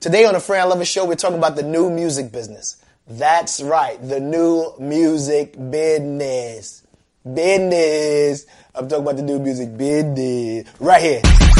Today on the Fran Lovin Show, we're talking about the new music business. That's right, the new music business. I'm talking about the new music business right here.